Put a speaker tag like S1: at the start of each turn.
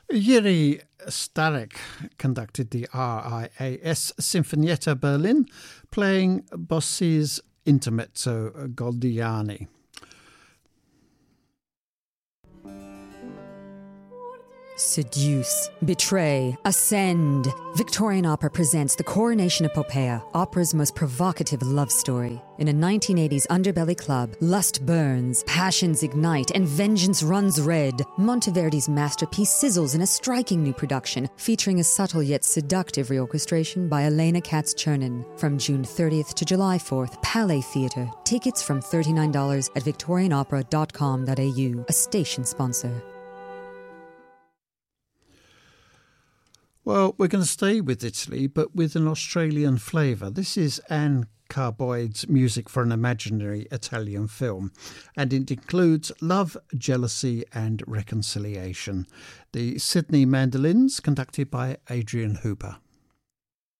S1: Yuri Starek conducted the RIAS Sinfonietta Berlin, playing Bossi's Intermezzo Goldiani.
S2: Seduce, betray, ascend. Victorian Opera presents The Coronation of Poppaea, opera's most provocative love story. In a 1980s underbelly club, lust burns, passions ignite, and vengeance runs red. Monteverdi's masterpiece sizzles in a striking new production, featuring a subtle yet seductive reorchestration by Elena Katz-Chernin. From June 30th to July 4th, Palais Theatre. Tickets from $39 at victorianopera.com.au, a station sponsor.
S1: Well, we're going to stay with Italy, but with an Australian flavour. This is Anne Carboyd's music for an imaginary Italian film, and it includes love, jealousy and reconciliation. The Sydney Mandolins, conducted by Adrian Hooper.